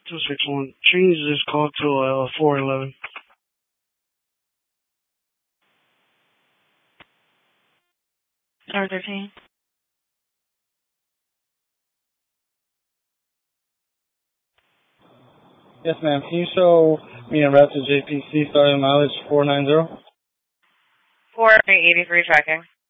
261. Change this call to 411. R13. Yes, ma'am. Can you show me a route to JPC starting mileage 490? 483 tracking.